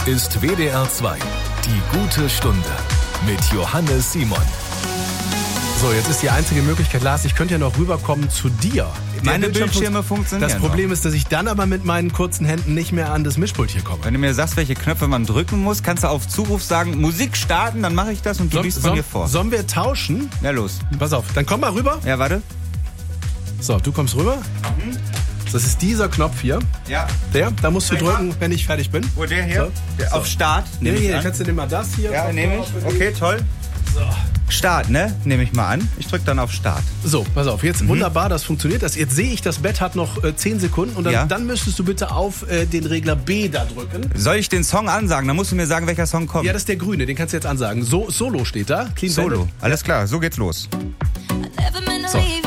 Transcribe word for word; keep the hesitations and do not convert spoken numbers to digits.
ist W D R zwei. Die gute Stunde mit Johannes Simon. So, jetzt ist die einzige Möglichkeit, Lars, ich könnte ja noch rüberkommen zu dir. Meine Bildschirme funktionieren. Das Problem ist, dass ich dann aber mit meinen kurzen Händen nicht mehr an das Mischpult hier komme. Wenn du mir sagst, welche Knöpfe man drücken muss, kannst du auf Zuruf sagen, Musik starten, dann mache ich das und du Soll, liest von soll, mir vor. Sollen wir tauschen? Ja, los. Pass auf, dann komm mal rüber. Ja, warte. So, du kommst rüber. Mhm. Das ist dieser Knopf hier. Ja. Der, da musst du drücken, wenn ich fertig bin. Wo, der hier? So. Der So. auf Start. Nee, Nehme ich hier, an. kannst du dir mal das hier. Ja, nehme ich. Okay, toll. So. Start, ne? Nehme ich mal an. Ich drücke dann auf Start. So, pass auf, jetzt mhm. wunderbar, das funktioniert. Das, jetzt sehe ich, das Bett hat noch äh, zehn Sekunden und dann, Ja. dann müsstest du bitte auf äh, den Regler B da drücken. Soll ich den Song ansagen? Dann musst du mir sagen, welcher Song kommt. Ja, das ist der grüne, den kannst du jetzt ansagen. So, Solo steht da. Clean Solo. Bandit. Alles klar, so geht's los. So.